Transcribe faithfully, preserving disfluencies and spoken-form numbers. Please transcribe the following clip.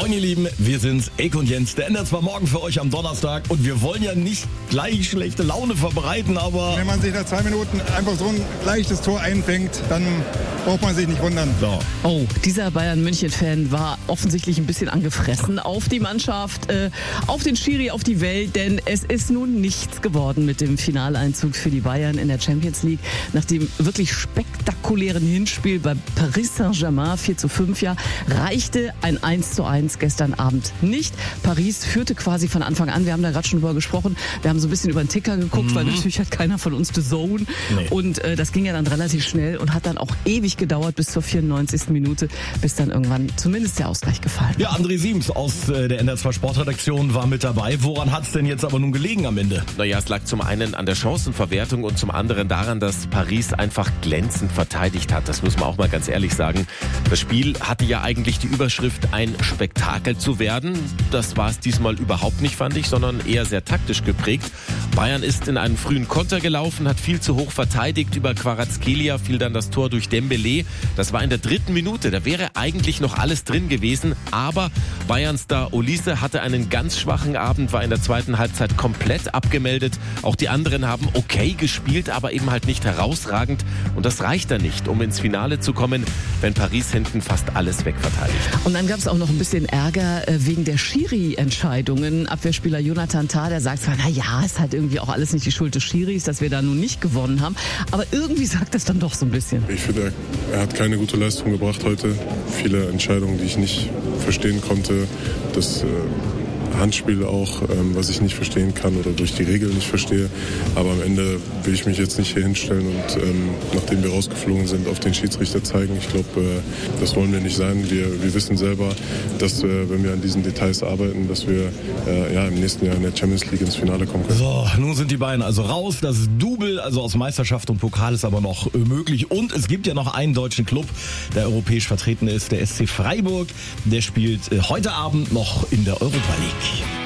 Moin ihr Lieben, wir sind's, Eke und Jens. Der ändert zwar morgen für euch am Donnerstag und wir wollen ja nicht gleich schlechte Laune verbreiten, aber... Wenn man sich nach zwei Minuten einfach so ein leichtes Tor einfängt, dann braucht man sich nicht wundern. So. Oh, dieser Bayern-München-Fan war offensichtlich ein bisschen angefressen auf die Mannschaft, äh, auf den Schiri, auf die Welt, denn es ist nun nichts geworden mit dem Finaleinzug für die Bayern in der Champions League. Nach dem wirklich spektakulären Hinspiel bei Paris Saint-Germain, vier zu fünf, ja, reichte ein eins zu eins gestern Abend nicht. Paris führte quasi von Anfang an, wir haben da gerade schon drüber gesprochen, wir haben so ein bisschen über den Ticker geguckt, mhm. weil natürlich hat keiner von uns The Zone. Nee. Und äh, das ging ja dann relativ schnell und hat dann auch ewig gedauert bis zur vierundneunzigsten Minute, bis dann irgendwann zumindest der Ausgleich gefallen. Ja, André Siems aus äh, der N D R zwei Sportredaktion war mit dabei. Woran hat es denn jetzt aber nun gelegen am Ende? Naja, es lag zum einen an der Chancenverwertung und zum anderen daran, dass Paris einfach glänzend verteidigt hat. Das muss man auch mal ganz ehrlich sagen. Das Spiel hatte ja eigentlich die Überschrift, ein Spektakel zu werden. Das war es diesmal überhaupt nicht, fand ich, sondern eher sehr taktisch geprägt. Bayern ist in einen frühen Konter gelaufen, hat viel zu hoch verteidigt. Über Kvaratskhelia fiel dann das Tor durch Dembélé. Das war in der dritten Minute. Da wäre eigentlich noch alles drin gewesen. Aber Bayern-Star Olise hatte einen ganz schwachen Abend, war in der zweiten Halbzeit komplett abgemeldet. Auch die anderen haben okay gespielt, aber eben halt nicht herausragend. Und das reicht dann nicht, um ins Finale zu kommen, wenn Paris hinten fast alles wegverteidigt. Und dann gab es auch noch ein bisschen Ärger äh, wegen der Schiri-Entscheidungen. Abwehrspieler Jonathan Tah, der sagt zwar, na ja, ist halt irgendwie auch alles nicht die Schuld des Schiris, dass wir da nun nicht gewonnen haben. Aber irgendwie sagt es dann doch so ein bisschen. Ich finde, er, er hat keine gute Leistung gebracht heute. Viele Entscheidungen, die ich nicht verstehen konnte. Das äh, Handspiel auch, ähm, was ich nicht verstehen kann oder durch die Regeln nicht verstehe. Aber am Ende will ich mich jetzt nicht hier hinstellen und ähm, nachdem wir rausgeflogen sind, auf den Schiedsrichter zeigen. Ich glaube, äh, das wollen wir nicht sein. Wir, wir wissen selber, dass äh, wenn wir an diesen Details arbeiten, dass wir äh, ja, im nächsten Jahr in der Champions League ins Finale kommen können. So, nun sind die Bayern also raus. Das Double, also aus Meisterschaft und Pokal, ist aber noch äh, möglich. Und es gibt ja noch einen deutschen Club, der europäisch vertreten ist, der S C Freiburg. Der spielt äh, heute Abend noch in der Europa League.